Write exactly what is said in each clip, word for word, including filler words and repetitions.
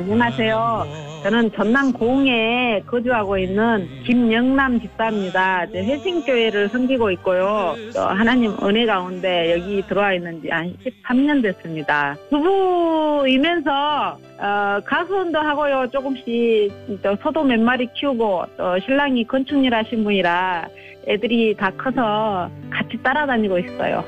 안녕하세요. 저는 전남 고흥에 거주하고 있는 김영남 집사입니다. 회심교회를 섬기고 있고요. 또 하나님 은혜 가운데 여기 들어와 있는 지 한 십삼 년 됐습니다. 부부이면서 어, 가수원도 하고요. 조금씩 또 소도 몇 마리 키우고 또 신랑이 건축일 하신 분이라 애들이 다 커서 같이 따라다니고 있어요.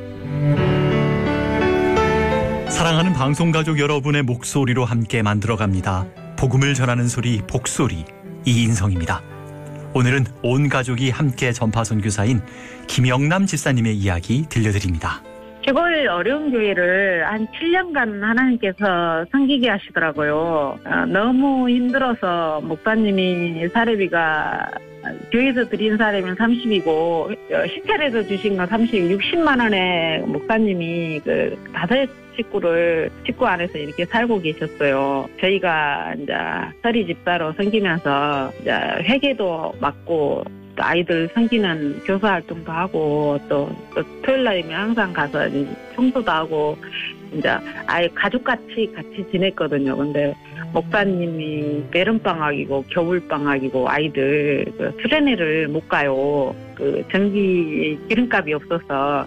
사랑하는 방송가족 여러분의 목소리로 함께 만들어갑니다. 복음을 전하는 소리 복소리 이인성입니다. 오늘은 온 가족이 함께 전파 선교사인 김영남 집사님의 이야기 들려드립니다. 시골 어려운 교회를 한 칠 년간 하나님께서 섬기게 하시더라고요. 어, 너무 힘들어서 목사님이 사례비가 교회에서 드린 사례비는 삼십이고 시찰에서 주신 건 삼십, 육십만 원에 목사님이 그 다섯 식구를 식구 안에서 이렇게 살고 계셨어요. 저희가 이제 서리 집사로 섬기면서 이제 회계도 맡고 또 아이들 섬기는 교사 활동도 하고 또, 또 토요일 날이면 항상 가서 청소도 하고 이제 아예 가족같이 같이 지냈거든요. 근데 목사님이 여름방학이고 겨울방학이고 아이들 그 수련회를 못 가요. 그 전기 기름값이 없어서.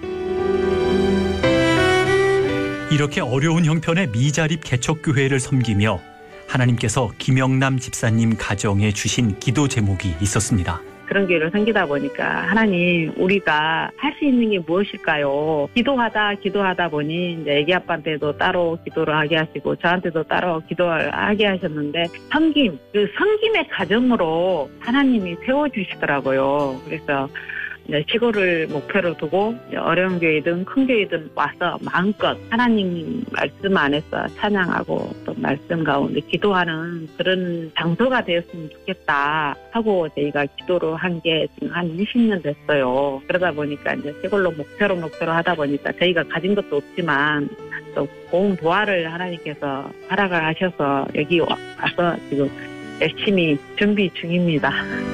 이렇게 어려운 형편의 미자립 개척교회를 섬기며 하나님께서 김영남 집사님 가정에 주신 기도 제목이 있었습니다. 그런 교회를 섬기다 보니까 하나님 우리가 할 수 있는 게 무엇일까요? 기도하다 기도하다 보니 이제 애기 아빠한테도 따로 기도를 하게 하시고 저한테도 따로 기도를 하게 하셨는데 섬김, 그 섬김의 가정으로 하나님이 세워주시더라고요. 그래서 이제 시골을 목표로 두고 어려운 교회든 큰 교회든 와서 마음껏 하나님 말씀 안에서 찬양하고 또 말씀 가운데 기도하는 그런 장소가 되었으면 좋겠다 하고 저희가 기도를 한 게 지금 한 이십 년 됐어요. 그러다 보니까 이제 시골로 목표로 목표로 하다 보니까 저희가 가진 것도 없지만 또 고운 도화를 하나님께서 허락을 하셔서 여기 와서 지금 열심히 준비 중입니다.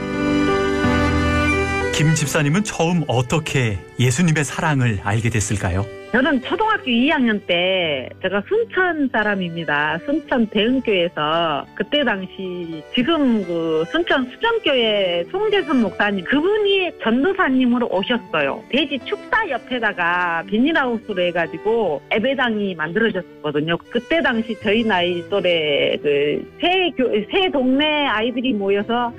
김 집사님은 처음 어떻게 예수님의 사랑을 알게 됐을까요? 저는 초등학교 이 학년 때 제가 순천 사람입니다. 순천 대흥교에서 그때 당시 지금 그 순천 수정교회 송재선 목사님 그분이 전도사님으로 오셨어요. 돼지 축사 옆에다가 비닐하우스로 해가지고 예배당이 만들어졌거든요. 그때 당시 저희 나이 또래 그새 새 동네 아이들이 모여서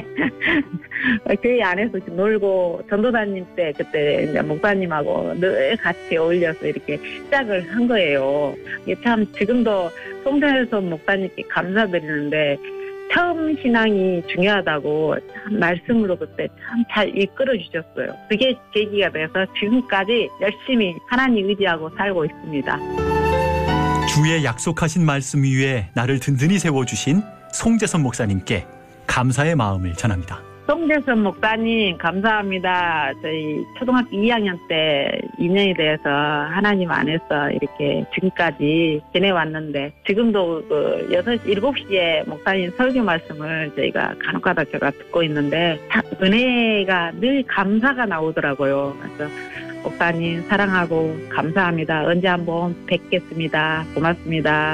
교회 안에서 놀고 전도사님 때 그때 이제 목사님하고 늘 같이 어울려서 이렇게 시작을 한 거예요. 이게 참 지금도 송재선 목사님께 감사드리는데 처음 신앙이 중요하다고 참 말씀으로 그때 참 잘 이끌어 주셨어요. 그게 계기가 돼서 지금까지 열심히 하나님 의지하고 살고 있습니다. 주의 약속하신 말씀 위에 나를 든든히 세워주신 송재선 목사님께 감사의 마음을 전합니다. 송재선 목사님 감사합니다. 저희 초등학교 이 학년 때 인연이 돼서 하나님 안에서 이렇게 지금까지 지내왔는데 지금도 그 여섯, 일곱 시에 목사님 설교 말씀을 저희가 간혹가다 제가 듣고 있는데 은혜가 늘 감사가 나오더라고요. 그래서 목사님 사랑하고 감사합니다. 언제 한번 뵙겠습니다. 고맙습니다.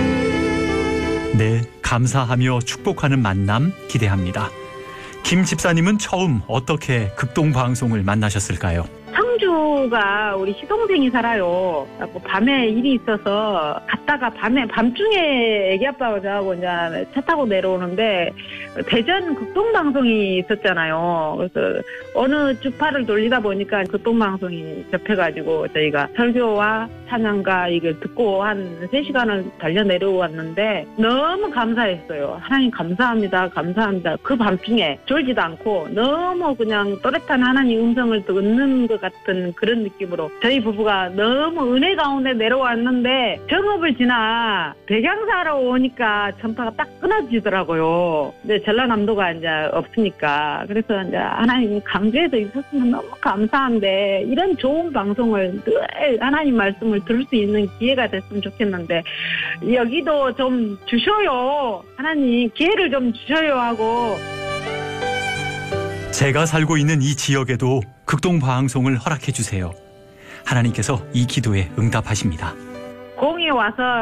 네, 감사하며 축복하는 만남 기대합니다. 김 집사님은 처음 어떻게 극동방송을 만나셨을까요? 청주가 우리 시동생이 살아요. 밤에 일이 있어서 갔다가 밤에 밤중에 애기 아빠하고 저하고 이제 차 타고 내려오는데 대전 극동방송이 있었잖아요. 그래서 어느 주파를 돌리다 보니까 극동방송이 접해가지고 저희가 설교와 찬양가 이걸 듣고 한 세 시간을 달려 내려왔는데 너무 감사했어요. 하나님 감사합니다. 감사합니다. 그 밤중에 졸지도 않고 너무 그냥 또렷한 하나님 음성을 듣는 것 같은 그런 느낌으로 저희 부부가 너무 은혜 가운데 내려왔는데 정업을 지나 백양사로 오니까 전파가 딱 끊어지더라고요. 근데 전라남도가 이제 없으니까 그래서 이제 하나님 강주에도 있었으면 너무 감사한데 이런 좋은 방송을 늘 하나님 말씀을 들을 수 있는 기회가 됐으면 좋겠는데 여기도 좀 주셔요. 하나님 기회를 좀 주셔요 하고 제가 살고 있는 이 지역에도 극동방송을 허락해 주세요. 하나님께서 이 기도에 응답하십니다. 공이 와서